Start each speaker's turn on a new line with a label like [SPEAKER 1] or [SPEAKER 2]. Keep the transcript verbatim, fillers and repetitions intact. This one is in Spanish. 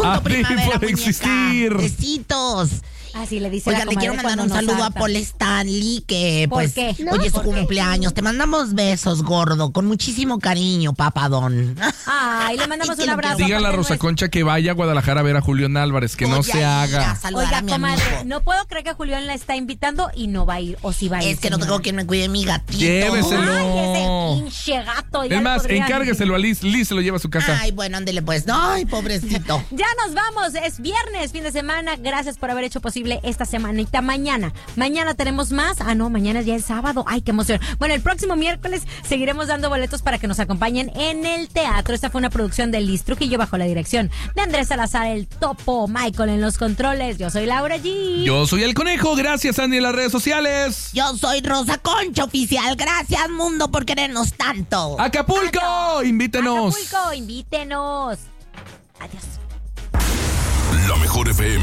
[SPEAKER 1] A ti por
[SPEAKER 2] muñeca.
[SPEAKER 1] existir.
[SPEAKER 2] Besitos.
[SPEAKER 3] Así le dice.
[SPEAKER 2] Oiga, le quiero mandar un saludo a Paul Stanley, que
[SPEAKER 3] ¿Por
[SPEAKER 2] pues
[SPEAKER 3] qué?
[SPEAKER 2] hoy es su
[SPEAKER 3] ¿Por qué?
[SPEAKER 2] cumpleaños. Te mandamos besos, gordo, con muchísimo cariño, papadón.
[SPEAKER 3] Ay, le mandamos
[SPEAKER 2] Y que
[SPEAKER 3] un
[SPEAKER 2] lo
[SPEAKER 3] abrazo.
[SPEAKER 2] quiero.
[SPEAKER 1] Dígale a
[SPEAKER 3] aparte
[SPEAKER 1] Rosa
[SPEAKER 3] nuestro.
[SPEAKER 1] Concha que vaya a Guadalajara a ver a Julián Álvarez, que no
[SPEAKER 2] Voy
[SPEAKER 1] se
[SPEAKER 2] a ir a
[SPEAKER 1] haga.
[SPEAKER 2] saludar
[SPEAKER 3] Oiga,
[SPEAKER 2] a mi
[SPEAKER 3] comadre,
[SPEAKER 2] amigo.
[SPEAKER 3] no puedo creer que Julián la está invitando y no va a ir, o si va a ir.
[SPEAKER 2] Es que no
[SPEAKER 3] señora.
[SPEAKER 2] tengo quien me cuide mi gatito.
[SPEAKER 1] Lléveselo.
[SPEAKER 3] Ay, ese pinche gato. ya
[SPEAKER 1] Es
[SPEAKER 3] le
[SPEAKER 1] más,
[SPEAKER 3] podrían-
[SPEAKER 1] encárgueselo a Liz. Liz se lo lleva a su casa.
[SPEAKER 2] Ay, bueno, ándele pues. Ay, pobrecito.
[SPEAKER 3] Ya nos vamos, es viernes, fin de semana. Gracias por haber hecho posible esta semanita. Mañana, mañana tenemos más. Ah, no, mañana ya es sábado. Ay, qué emoción. Bueno, el próximo miércoles seguiremos dando boletos para que nos acompañen en el teatro. Esta fue una producción de Liz Trujillo bajo la dirección de Andrés Salazar, el Topo, Michael en los controles. Yo soy Laura G.
[SPEAKER 1] Yo soy el Conejo. Gracias, Andy, en las redes sociales.
[SPEAKER 2] Yo soy Rosa Concha Oficial. Gracias, mundo, por querernos tanto.
[SPEAKER 1] ¡Acapulco! Invítenos.
[SPEAKER 3] Acapulco, invítenos. Adiós.
[SPEAKER 4] La mejor F M